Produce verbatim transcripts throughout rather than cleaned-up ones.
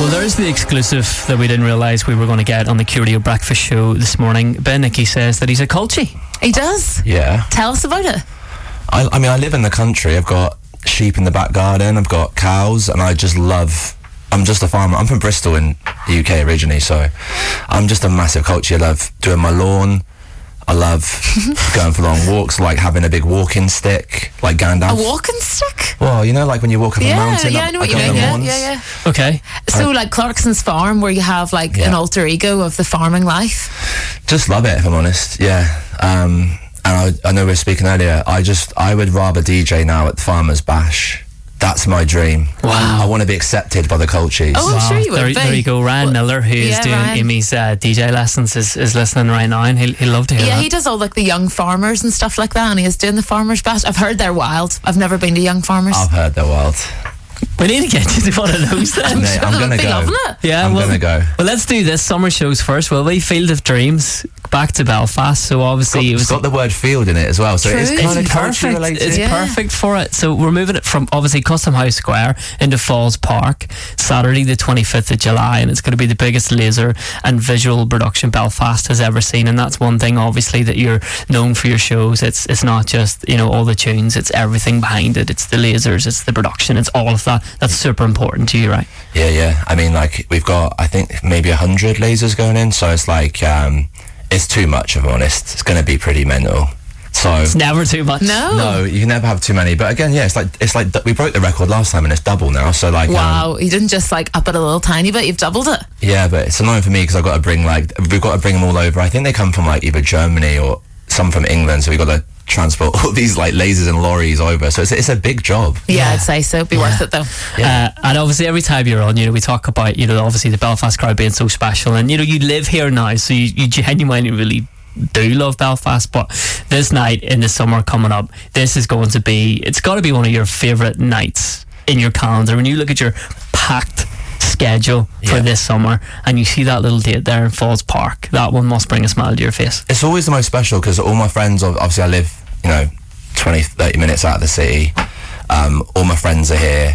Well, there's the exclusive that we didn't realise we were going to get on the Curio Breakfast Show this morning. Ben Nicky says that he's a culchie. He does? Yeah. Tell us about it. I, I mean, I live in the country. I've got sheep in the back garden. I've got cows, and I just love... I'm just a farmer. I'm from Bristol in the U K originally, so I'm just a massive culture. I love doing my lawn. I love going for long walks, like having a big walking stick, like going down... A walking stick? Well, you know, like when you walk up yeah, a mountain. Yeah, I know what you mean. Yeah, yeah, yeah. Okay. So, like Clarkson's Farm, where you have like Yeah. an alter ego of the farming life? Just love it, if I'm honest. Yeah. Um, and I, I know we were speaking earlier. I just, I would rather D J now at the Farmer's Bash. That's my dream. Wow. I want to be accepted by the cultures. Oh, I'm Wow. sure you would there, be. there you go. Ryan Well, Miller, who is yeah, doing Ryan. Amy's uh, D J lessons, is, is listening right now, and he'll, he'll love to hear Yeah, that. he does all like the young farmers and stuff like that, and he is doing the Farmer's Bash. I've heard they're wild. I've never been to Young Farmers. I've heard they're wild. We need to get you to one of those then. Mate, I'm going to Be go. loving it. Yeah, I'm well, going to go. Well, let's do this summer shows first, will we? Field of Dreams, back to Belfast. So obviously it It's was got the word field in it as well, so True. it's It's kind of It's culture perfect. related. It's Yeah. perfect for it. So we're moving it from obviously Custom House Square into Falls Park, Saturday the twenty-fifth of July, and it's going to be the biggest laser and visual production Belfast has ever seen. And that's one thing, obviously, that you're known for your shows. It's it's not just, you know, all the tunes. It's everything behind it. It's the lasers. It's the production. It's all of that. That's super important to you, right? Yeah, yeah. I mean, like, we've got, I think, maybe a hundred lasers going in, so it's like, um, it's too much, if I'm honest. It's going to be pretty mental. So... It's never too much. No. No, you can never have too many. But again, yeah, it's like, it's like, we broke the record last time and it's double now, so like... Wow, Um, you didn't just like up it a little tiny bit, you've doubled it. yeah, but it's annoying for me because I've got to bring, like, we've got to bring them all over. I think they come from, like, either Germany or some from England, so we've got to transport all these, like, lasers and lorries over. So it's, it's a big job. Yeah, I'd say so. It'd be worth it though. Yeah. Uh, and obviously every time you're on, you know, we talk about, you know, obviously the Belfast crowd being so special, and you know, you live here now, so you, you genuinely really do love Belfast. But this night in the summer coming up, this is going to be, it's got to be one of your favourite nights in your calendar. When you look at your packed schedule for Yeah. this summer and you see that little date there in Falls Park, that one must bring a smile to your face. It's always the most special because all my friends, obviously I live, you know, twenty, thirty minutes out of the city. Um, all my friends are here.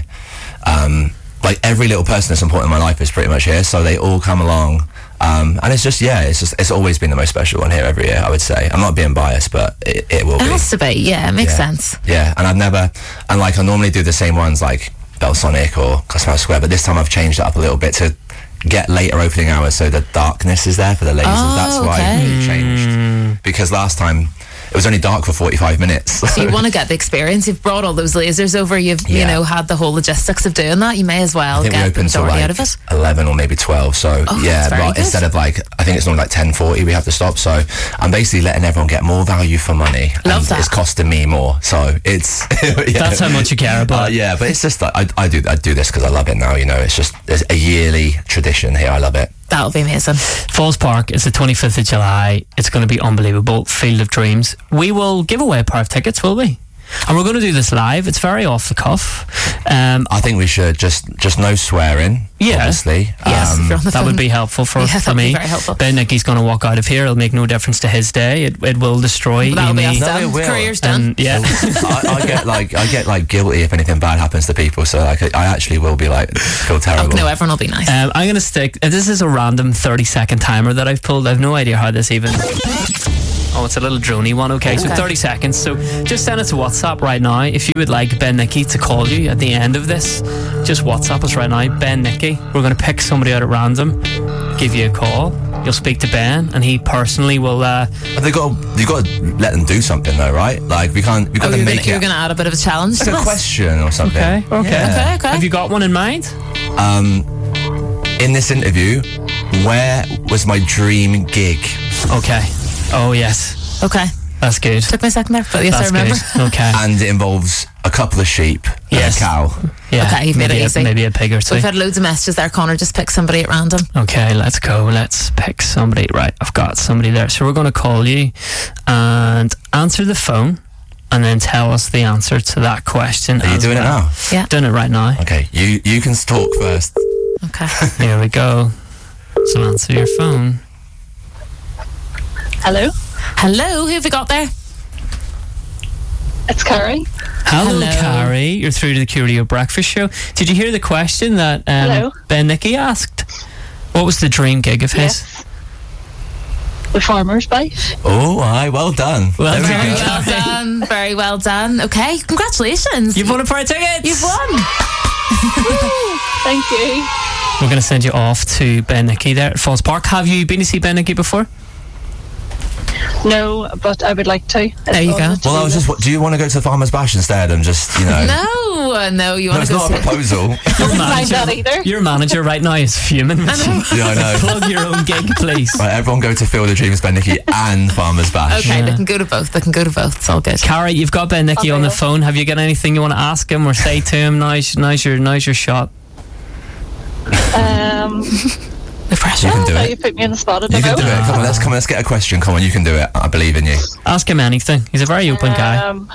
Um, like every little person that's important in my life is pretty much here, so they all come along. Um, and it's just, yeah, it's just, it's always been the most special one here every year, I would say. I'm not being biased, but it, it will It be. has to be, yeah, it makes Yeah. sense. Yeah, and I've never, and like I normally do the same ones like Belsonic or Custom House Square, but this time I've changed it up a little bit to get later opening hours so the darkness is there for the lasers. Oh, That's why okay. it really changed. Because last time it was only dark for forty-five minutes. So you want to get the experience. You've brought all those lasers over. You've, you Yeah. know, had the whole logistics of doing that. You may as well I think we get the opened till majority like out of it. eleven or maybe twelve. So Oh, yeah, that's very right, good. instead of like, I think it's normally like ten forty we have to stop. So I'm basically letting everyone get more value for money. Love and that. It's costing me more. So it's... yeah. That's how much you care about Uh, it. yeah, but it's just like, I, I do I do this because I love it now, you know. It's just it's a yearly tradition here. I love it. That'll be amazing. Falls Park is the twenty-fifth of July. It's going to be unbelievable. Field of Dreams. We will give away a pair of tickets, will we? And we're going to do this live. It's very off the cuff. Um, I think we should just just no swearing. Yeah. Obviously. Yes, Um, if you're on the that phone. would be helpful for, Yeah, for that'd me. be very helpful. Ben Nicky's going to walk out of here. It'll make no difference to his day. It, it will destroy That'll be Amy. us No, done. it will. Career's done. And, yeah. I, I get like I get like guilty if anything bad happens to people. So like I actually will be like feel Oh, terrible. no, everyone will be nice. Um, I'm going to stick. uh, This is a random thirty second timer that I've pulled. I've no idea how this even. Oh, it's a little drony one. Okay, so Okay. thirty seconds. So just send it to WhatsApp right now. If you would like Ben Nicky to call you at the end of this, just WhatsApp us right now. Ben Nicky. We're going to pick somebody out at random, give you a call. You'll speak to Ben, and he personally will. Uh, But they got you got to let them do something though, right? Like we can't we got Oh, to you're make gonna, you're it going to add a bit of a challenge to like a this? question or something. okay, okay. Yeah. Okay, okay. Have you got one in mind? Um, in this interview, where was my dream gig? Okay. Oh yes, Okay. that's good. Took me a second there, but yes, That's I remember. good. Okay. And it involves a couple of sheep Yes. and a cow. Yeah. Okay, you've made maybe it a, easy. maybe a pig or two. We've had loads of messages there, Connor. Just pick somebody at random. Okay, let's go. Let's pick somebody. Right, I've got somebody there. So we're going to call you and answer the phone and then tell us the answer to that question. Are you as doing well. it now? Yeah. Doing it right now. Okay, you you can talk first. Okay. Here we go. So answer your phone. Hello? Hello, who have we got there? It's Carrie. Hello, Hello. Carrie. You're through to the Curio Breakfast Show. Did you hear the question that um, Hello. Ben Nicky asked? What was the dream gig of his? Yes. The Farmer's Bite. Oh, aye, well done. Well there we done. go. Well done. Very well done. Okay, congratulations. You've won a pair of tickets. You've won. Thank you. We're going to send you off to Ben Nicky there at Falls Park. Have you been to see Ben Nicky before? No, but I would like to. There you go. Well, I was just. Do you want to go to the Farmer's Bash instead and just, you know? No, uh, no, you No, want it's to go not a see proposal. Your Mind that either. your manager right now is fuming with you. yeah, I know. Plug your own gig, please. Right, everyone go to Field of Dreams, Ben Nicky, and Farmer's Bash. Okay, Yeah. they can go to both. They can go to both. It's all good. Carrie, you've got Ben Nicky on the Okay. phone. Have you got anything you want to ask him or say to him? Now's, now's, your, now's your shot. Um, The pressure. You can do now it. you put me on the spot. I You don't can know. do it. Come on, let's come on. Let's get a question. Come on, you can do it. I believe in you. Ask him anything. He's a very open guy. Um,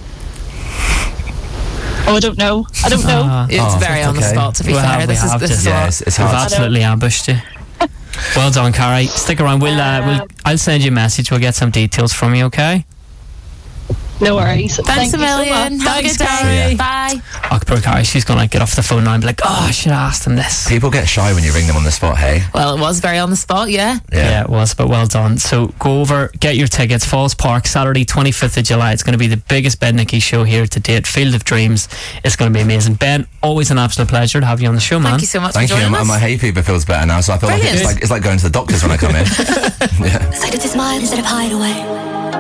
oh, I don't know. I don't know. Ah. It's Oh, very on the okay. spot. To be We fair, have- we this is have this just- is Yeah, all. it's, it's We've hard. absolutely ambushed you. Well done, Carrie. Stick around. We'll, uh, we'll, Um, I'll send you a message. We'll get some details from you, okay? No worries. Thanks Thank a you so million. much. Have a Thanks, good Carrie. day. Yeah. Bye. Oh, poor Carrie. She's going to get off the phone now and be like, oh, I should have asked him this. People get shy when you ring them on the spot, hey? Well, it was very on the spot. Yeah. Yeah. it was, but well done. So go over, get your tickets. Falls Park, Saturday, twenty-fifth of July. It's going to be the biggest Ben Nicky show here to date. Field of Dreams. It's going to be amazing. Ben, always an absolute pleasure to have you on the show, man. Thank you so much Thank for you. joining And us. my hay fever feels better now, so I feel like it's Brilliant. like it's like going to the doctors when I come in. yeah. Decided to smile instead of hide away.